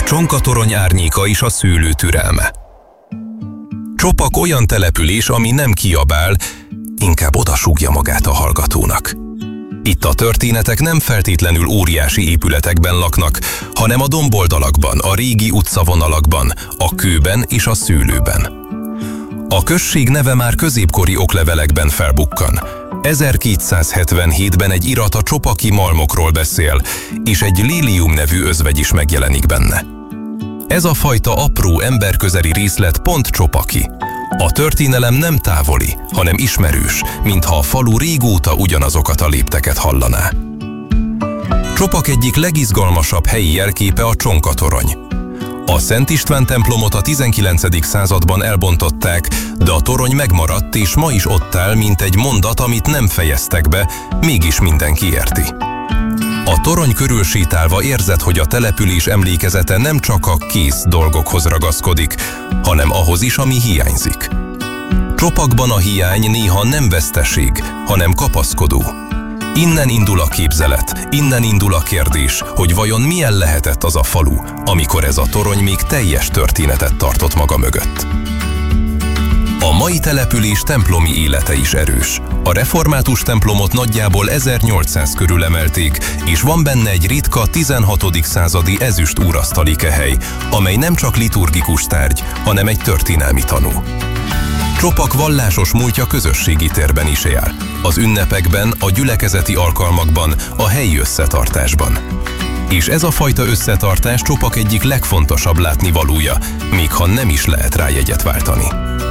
Csonkatorony árnyéka és a szőlő türelme. Csopak olyan település, ami nem kiabál, inkább odasúgja magát a hallgatónak. Itt a történetek nem feltétlenül óriási épületekben laknak, hanem a domboldalakban, a régi utcavonalakban, a kőben és a szőlőben. A község neve már középkori oklevelekben felbukkan. 1277-ben egy irat a csopaki malmokról beszél, és egy lílium nevű özvegy is megjelenik benne. Ez a fajta apró emberközeli részlet pont Csopaki. A történelem nem távoli, hanem ismerős, mintha a falu régóta ugyanazokat a lépteket hallaná. Csopak egyik legizgalmasabb helyi jelképe a Csonkatorony. A Szent István templomot a 19. században elbontották, de a torony megmaradt és ma is ott áll, mint egy mondat, amit nem fejeztek be, mégis mindenki érti. A torony körül sétálva érzed, hogy a település emlékezete nem csak a kész dolgokhoz ragaszkodik, hanem ahhoz is, ami hiányzik. Csopakban a hiány néha nem veszteség, hanem kapaszkodó. Innen indul a képzelet, innen indul a kérdés, hogy vajon milyen lehetett az a falu, amikor ez a torony még teljes történetet tartott maga mögött. A mai település templomi élete is erős. A református templomot nagyjából 1800 körül emelték, és van benne egy ritka 16. századi ezüst úrasztali kehely, amely nem csak liturgikus tárgy, hanem egy történelmi tanú. Csopak vallásos múltja közösségi térben is él. Az ünnepekben, a gyülekezeti alkalmakban, a helyi összetartásban. És ez a fajta összetartás Csopak egyik legfontosabb látnivalója, még ha nem is lehet rá jegyet váltani.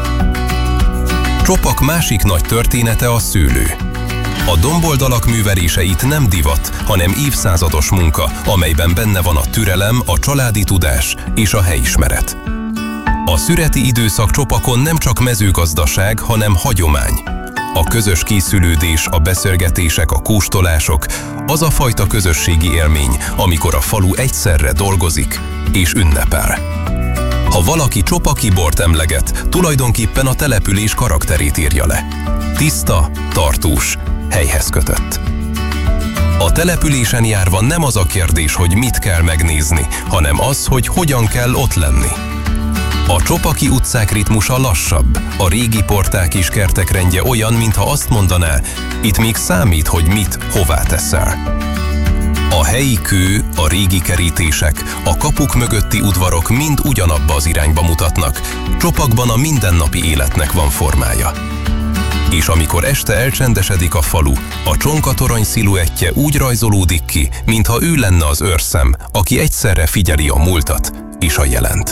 Csopak másik nagy története a szőlő. A domboldalak művelése itt nem divat, hanem évszázados munka, amelyben benne van a türelem, a családi tudás és a helyismeret. A szüreti időszak Csopakon nem csak mezőgazdaság, hanem hagyomány. A közös készülődés, a beszélgetések, a kóstolások, az a fajta közösségi élmény, amikor a falu egyszerre dolgozik és ünnepel. Ha valaki csopaki bort emleget, tulajdonképpen a település karakterét írja le. Tiszta, tartós, helyhez kötött. A településen járva nem az a kérdés, hogy mit kell megnézni, hanem az, hogy hogyan kell ott lenni. A csopaki utcák ritmusa lassabb, a régi porták és kertek rendje olyan, mintha azt mondaná, itt még számít, hogy mit, hová teszel. A helyi kő, a régi kerítések, a kapuk mögötti udvarok mind ugyanabba az irányba mutatnak, Csopakban a mindennapi életnek van formája. És amikor este elcsendesedik a falu, a Csonkatorony sziluettje úgy rajzolódik ki, mintha ő lenne az őrszem, aki egyszerre figyeli a múltat és a jelent.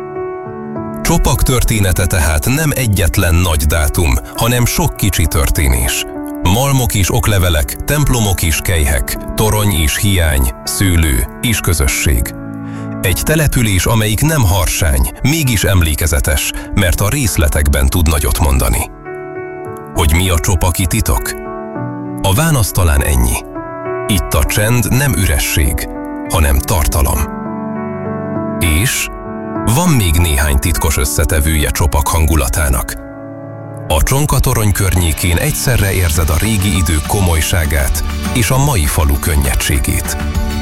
Csopak története tehát nem egyetlen nagy dátum, hanem sok kicsi történés. Malmok és oklevelek, templomok és kelyhek, torony és hiány, szőlő és közösség. Egy település, amelyik nem harsány, mégis emlékezetes, mert a részletekben tud nagyot mondani. Hogy mi a csopaki titok? A válasz talán ennyi. Itt a csend nem üresség, hanem tartalom. És van még néhány titkos összetevője Csopak hangulatának. A Csonkatorony környékén egyszerre érzed a régi idők komolyságát és a mai falu könnyedségét.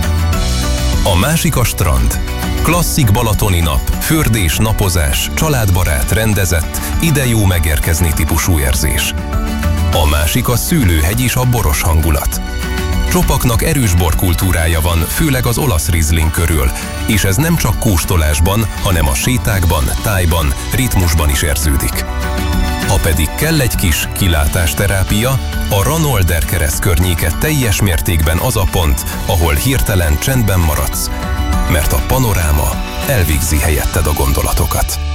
A másik a strand. Klasszik balatoni nap, fürdés, napozás, családbarát, rendezett, ide jó megérkezni típusú érzés. A másik a szőlőhegy és a boros hangulat. Csopaknak erős borkultúrája van, főleg az olasz rizling körül, és ez nem csak kóstolásban, hanem a sétákban, tájban, ritmusban is érződik. Ha pedig kell egy kis kilátásterápia, a Ranolder kereszt környéke teljes mértékben az a pont, ahol hirtelen csendben maradsz, mert a panoráma elvégzi helyetted a gondolatokat.